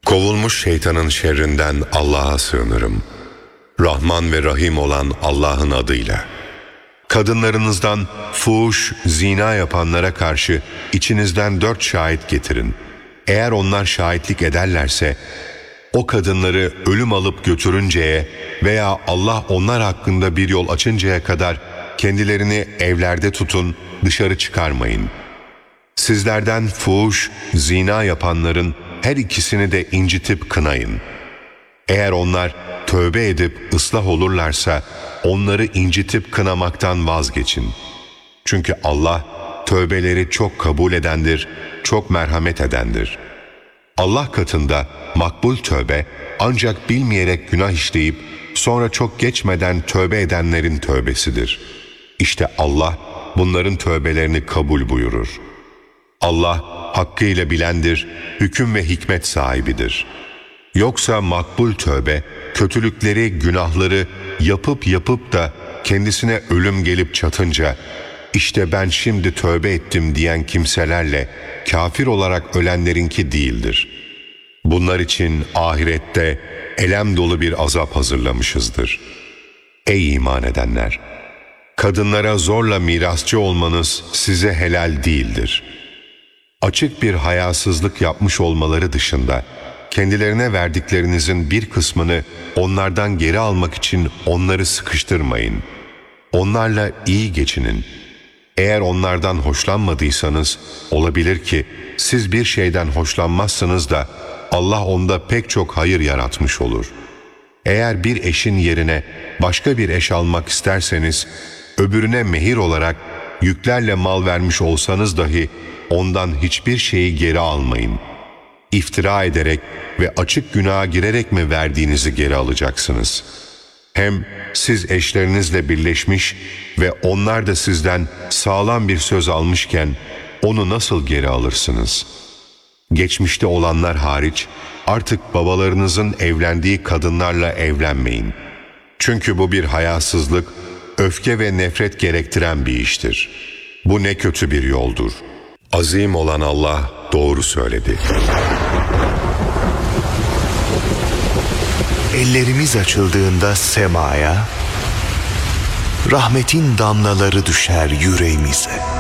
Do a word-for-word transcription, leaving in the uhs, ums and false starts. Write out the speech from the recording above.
Kovulmuş şeytanın şerrinden Allah'a sığınırım. Rahman ve Rahim olan Allah'ın adıyla. Kadınlarınızdan fuhuş, zina yapanlara karşı içinizden dört şahit getirin. Eğer onlar şahitlik ederlerse, o kadınları ölüm alıp götürünceye veya Allah onlar hakkında bir yol açıncaya kadar kendilerini evlerde tutun, dışarı çıkarmayın. Sizlerden fuhuş, zina yapanların her ikisini de incitip kınayın. Eğer onlar tövbe edip ıslah olurlarsa onları incitip kınamaktan vazgeçin. Çünkü Allah tövbeleri çok kabul edendir, çok merhamet edendir. Allah katında makbul tövbe ancak bilmeyerek günah işleyip sonra çok geçmeden tövbe edenlerin tövbesidir. İşte Allah bunların tövbelerini kabul buyurur. Allah hakkıyla bilendir, hüküm ve hikmet sahibidir. Yoksa makbul tövbe, kötülükleri, günahları yapıp yapıp da kendisine ölüm gelip çatınca, işte ben şimdi tövbe ettim diyen kimselerle kafir olarak ölenlerinki değildir. Bunlar için ahirette elem dolu bir azap hazırlamışızdır. Ey iman edenler! Kadınlara zorla mirasçı olmanız size helal değildir. Açık bir hayasızlık yapmış olmaları dışında, kendilerine verdiklerinizin bir kısmını onlardan geri almak için onları sıkıştırmayın. Onlarla iyi geçinin. Eğer onlardan hoşlanmadıysanız, olabilir ki siz bir şeyden hoşlanmazsınız da Allah onda pek çok hayır yaratmış olur. Eğer bir eşin yerine başka bir eş almak isterseniz, öbürüne mehir olarak yüklerle mal vermiş olsanız dahi ondan hiçbir şeyi geri almayın. İftira ederek ve açık günaha girerek mi verdiğinizi geri alacaksınız? Hem siz eşlerinizle birleşmiş ve onlar da sizden sağlam bir söz almışken onu nasıl geri alırsınız? Geçmişte olanlar hariç artık babalarınızın evlendiği kadınlarla evlenmeyin. Çünkü bu bir hayasızlık, öfke ve nefret gerektiren bir iştir. Bu ne kötü bir yoldur. Azim olan Allah doğru söyledi. Ellerimiz açıldığında semaya, rahmetin damlaları düşer yüreğimize.